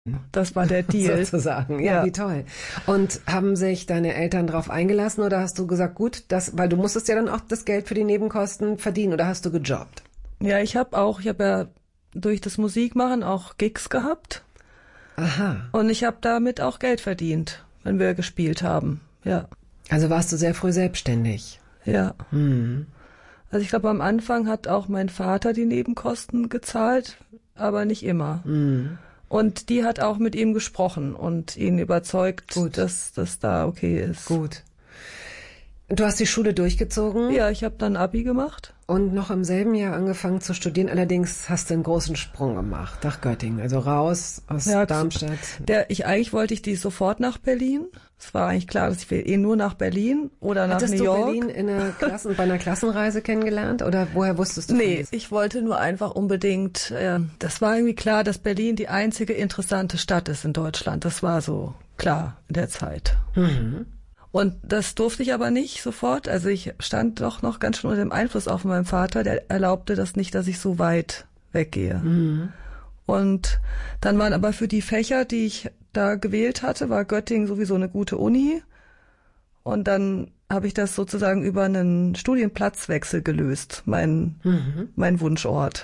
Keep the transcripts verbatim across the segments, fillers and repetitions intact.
Das war der Deal. Sozusagen, ja, ja, wie toll. Und haben sich deine Eltern darauf eingelassen oder hast du gesagt, gut, das, weil du musstest ja dann auch das Geld für die Nebenkosten verdienen oder hast du gejobbt? Ja, ich habe auch, ich habe ja durch das Musikmachen auch Gigs gehabt. Aha. Und ich habe damit auch Geld verdient, wenn wir gespielt haben, ja. Also warst du sehr früh selbstständig? Ja. Hm. Also ich glaube, am Anfang hat auch mein Vater die Nebenkosten gezahlt, aber nicht immer. Hm. Und die hat auch mit ihm gesprochen und ihn überzeugt, Gut. dass das da okay ist. Gut. Du hast die Schule durchgezogen? Ja, ich habe dann Abi gemacht. Und noch im selben Jahr angefangen zu studieren. Allerdings hast du einen großen Sprung gemacht nach Göttingen, also raus aus ja, Darmstadt. Der, ich eigentlich wollte ich die sofort nach Berlin. Es war eigentlich klar, dass ich will eh nur nach Berlin oder nach Hattest New York. Hattest du Berlin in einer Klassen, bei einer Klassenreise kennengelernt oder woher wusstest du Nee, das? ich wollte nur einfach unbedingt, äh, das war irgendwie klar, dass Berlin die einzige interessante Stadt ist in Deutschland. Das war so klar in der Zeit. Mhm. Und das durfte ich aber nicht sofort. Also ich stand doch noch ganz schön unter dem Einfluss auch von meinem Vater. Der erlaubte das nicht, dass ich so weit weggehe. Mhm. Und dann waren aber für die Fächer, die ich da gewählt hatte, war Göttingen sowieso eine gute Uni. Und dann habe ich das sozusagen über einen Studienplatzwechsel gelöst, mein, mhm. mein Wunschort.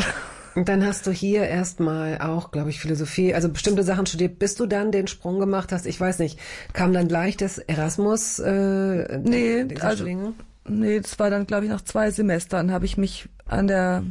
Und dann hast du hier erstmal auch, glaube ich, Philosophie, also bestimmte Sachen studiert, bis du dann den Sprung gemacht hast. Ich weiß nicht, kam dann gleich das Erasmus? Äh, nee, also, nee, das war dann, glaube ich, nach zwei Semestern habe ich mich an der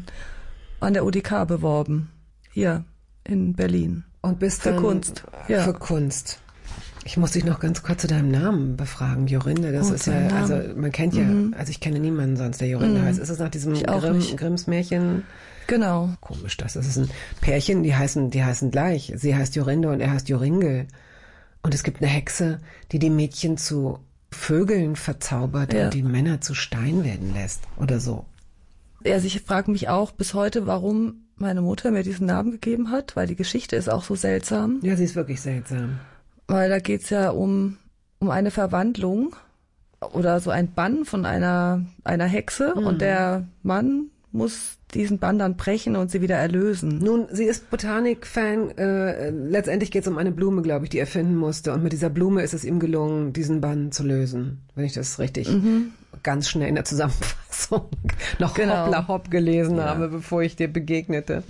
an der U D K beworben, hier in Berlin. Und bist für dann Kunst. Ja. Für Kunst. Ich muss dich noch ganz kurz zu deinem Namen befragen, Jorinde. Das oh, ist ja, also man kennt ja, mhm. also ich kenne niemanden sonst, der Jorinde mhm. heißt. Ist es nach diesem Grimm, Grimms Märchen? Genau. Komisch, das ist ein Pärchen, die heißen, die heißen gleich. Sie heißt Jorinde und er heißt Joringel. Und es gibt eine Hexe, die die Mädchen zu Vögeln verzaubert ja. und die Männer zu Stein werden lässt oder so. Also ich frage mich auch bis heute, warum meine Mutter mir diesen Namen gegeben hat, weil die Geschichte ist auch so seltsam. Ja, sie ist wirklich seltsam. Weil da geht's ja um um eine Verwandlung oder so ein Bann von einer einer Hexe mhm. und der Mann muss diesen Bann dann brechen und sie wieder erlösen. Nun, sie ist Botanik-Fan. Äh, letztendlich geht es um eine Blume, glaube ich, die er finden musste. Und mit dieser Blume ist es ihm gelungen, diesen Bann zu lösen. Wenn ich das richtig mhm. ganz schnell in der Zusammenfassung noch genau. hoppla hopp gelesen ja. habe, bevor ich dir begegnete.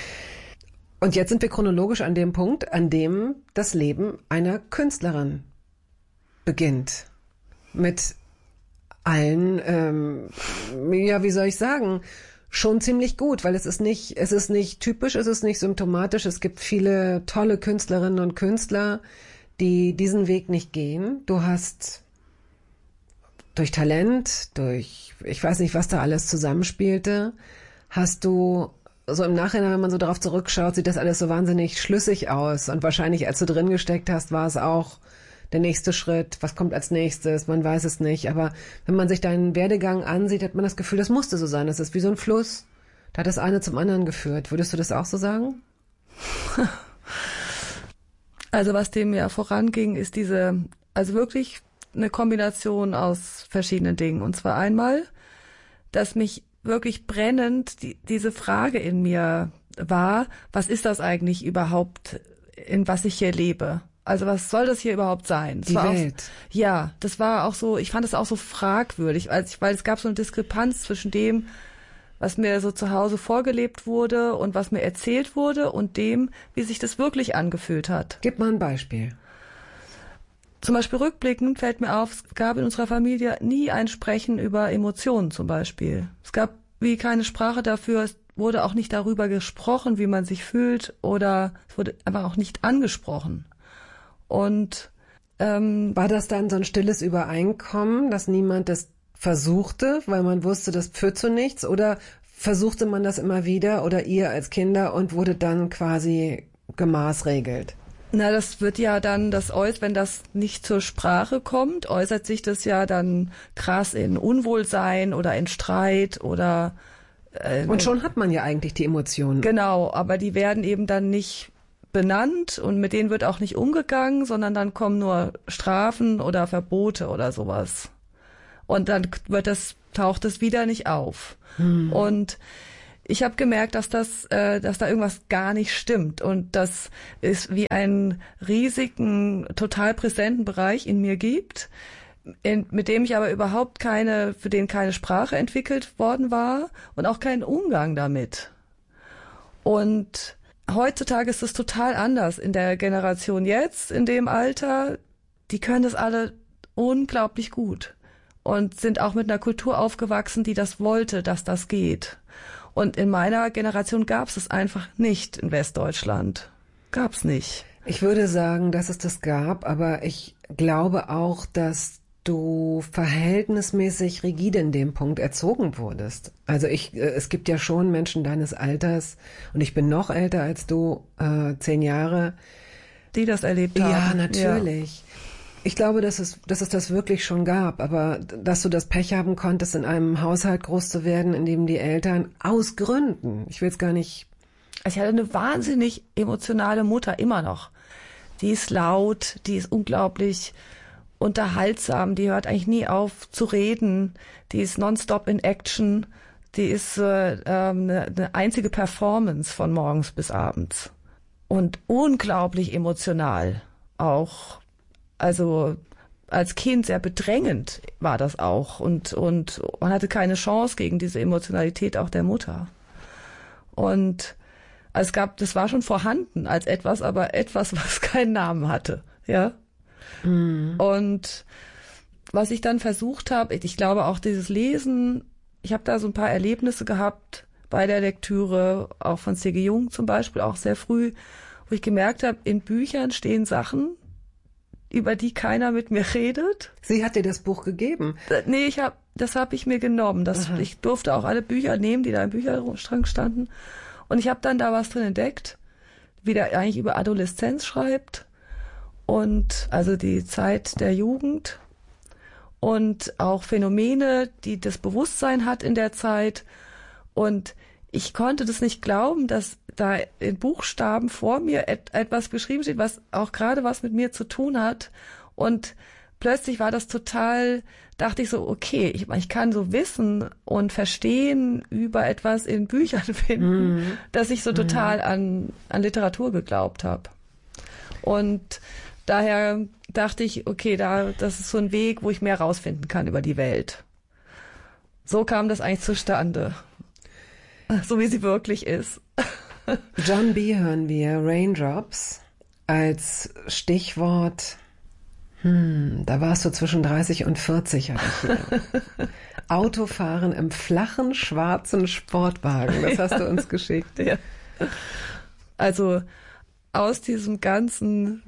Und jetzt sind wir chronologisch an dem Punkt, an dem das Leben einer Künstlerin beginnt. Mit allen, ähm, ja, wie soll ich sagen, schon ziemlich gut, weil es ist nicht, es ist nicht typisch, es ist nicht symptomatisch. Es gibt viele tolle Künstlerinnen und Künstler, die diesen Weg nicht gehen. Du hast durch Talent, durch, ich weiß nicht, was da alles zusammenspielte, hast du so im Nachhinein, wenn man so darauf zurückschaut, sieht das alles so wahnsinnig schlüssig aus. Und wahrscheinlich, als du drin gesteckt hast, war es auch der nächste Schritt, was kommt als nächstes, man weiß es nicht. Aber wenn man sich deinen Werdegang ansieht, hat man das Gefühl, das musste so sein. Das ist wie so ein Fluss. Da hat das eine zum anderen geführt. Würdest du das auch so sagen? Also was dem ja voranging, ist diese, also wirklich eine Kombination aus verschiedenen Dingen. Und zwar einmal, dass mich wirklich brennend die, diese Frage in mir war, was ist das eigentlich überhaupt, in was ich hier lebe? Also was soll das hier überhaupt sein? Das Die war Welt. Auch, ja, das war auch so, ich fand es auch so fragwürdig, weil, ich, weil es gab so eine Diskrepanz zwischen dem, was mir so zu Hause vorgelebt wurde und was mir erzählt wurde und dem, wie sich das wirklich angefühlt hat. Gib mal ein Beispiel. Zum Beispiel rückblickend fällt mir auf, es gab in unserer Familie nie ein Sprechen über Emotionen zum Beispiel. Es gab wie keine Sprache dafür, es wurde auch nicht darüber gesprochen, wie man sich fühlt oder es wurde einfach auch nicht angesprochen. Und ähm, war das dann so ein stilles Übereinkommen, dass niemand das versuchte, weil man wusste, das führt zu nichts? Oder versuchte man das immer wieder oder ihr als Kinder und wurde dann quasi gemaßregelt? Na, das wird ja dann, das äußert, wenn das nicht zur Sprache kommt, äußert sich das ja dann krass in Unwohlsein oder in Streit oder äh, und schon hat man ja eigentlich die Emotionen. Genau, aber die werden eben dann nicht benannt und mit denen wird auch nicht umgegangen, sondern dann kommen nur Strafen oder Verbote oder sowas. Und dann wird das, taucht es wieder nicht auf. Hm. Und ich habe gemerkt, dass das, äh, dass da irgendwas gar nicht stimmt und dass es wie einen riesigen, total präsenten Bereich in mir gibt, in, mit dem ich aber überhaupt keine, für den keine Sprache entwickelt worden war und auch keinen Umgang damit. Und heutzutage ist es total anders. In der Generation jetzt, in dem Alter, die können das alle unglaublich gut und sind auch mit einer Kultur aufgewachsen, die das wollte, dass das geht. Und in meiner Generation gab es es einfach nicht in Westdeutschland. Gab's nicht. Ich würde sagen, dass es das gab, aber ich glaube auch, dass du verhältnismäßig rigide in dem Punkt erzogen wurdest. Also ich, es gibt ja schon Menschen deines Alters, und ich bin noch älter als du, äh, zehn Jahre. Die das erlebt haben. Ja, natürlich. Ja. Ich glaube, dass es, dass es das wirklich schon gab, aber dass du das Pech haben konntest, in einem Haushalt groß zu werden, in dem die Eltern aus Gründen, ich will es gar nicht. Also ich hatte eine wahnsinnig emotionale Mutter, immer noch. Die ist laut, die ist unglaublich unterhaltsam, die hört eigentlich nie auf zu reden, die ist nonstop in Action, die ist äh, eine, eine einzige Performance von morgens bis abends. Und unglaublich emotional auch. Also als Kind sehr bedrängend war das auch und und man hatte keine Chance gegen diese Emotionalität auch der Mutter. Und es gab, das war schon vorhanden als etwas, aber etwas, was keinen Namen hatte, ja. Mhm. Und was ich dann versucht habe, ich glaube auch dieses Lesen, ich habe da so ein paar Erlebnisse gehabt bei der Lektüre, auch von C G Jung zum Beispiel, auch sehr früh, wo ich gemerkt habe, in Büchern stehen Sachen, über die keiner mit mir redet. Sie hat dir das Buch gegeben? Nee, ich hab, das habe ich mir genommen. Das, ich durfte auch alle Bücher nehmen, die da im Bücherschrank standen. Und ich habe dann da was drin entdeckt, wie der eigentlich über Adoleszenz schreibt und also die Zeit der Jugend und auch Phänomene, die das Bewusstsein hat in der Zeit. Und ich konnte das nicht glauben, dass da in Buchstaben vor mir et- etwas geschrieben steht, was auch gerade was mit mir zu tun hat. Und plötzlich war das total, dachte ich so, okay, ich, ich kann so Wissen und Verstehen über etwas in Büchern finden, mm. dass ich so total mm. an, an Literatur geglaubt habe. Und daher dachte ich, okay, da, das ist so ein Weg, wo ich mehr rausfinden kann über die Welt. So kam das eigentlich zustande. So wie sie wirklich ist. John B. hören wir, Raindrops, als Stichwort, hm, da warst du zwischen dreißig und vierzig, hatte ich hier. Autofahren im flachen, schwarzen Sportwagen, das hast du uns geschickt. Ja. Also aus diesem ganzen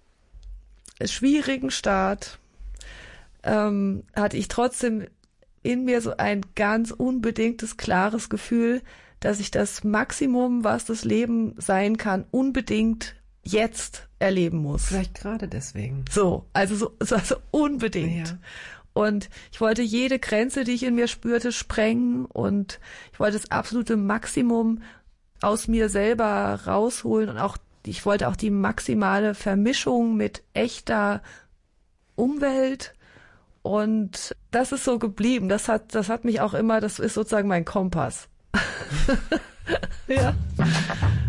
schwierigen Start ähm, hatte ich trotzdem in mir so ein ganz unbedingtes, klares Gefühl, dass ich das Maximum, was das Leben sein kann, unbedingt jetzt erleben muss. Vielleicht gerade deswegen. So, also so, also unbedingt. Ja. Und ich wollte jede Grenze, die ich in mir spürte, sprengen und ich wollte das absolute Maximum aus mir selber rausholen und auch ich wollte auch die maximale Vermischung mit echter Umwelt. Und das ist so geblieben. Das hat, das hat mich auch immer, das ist sozusagen mein Kompass. Ja.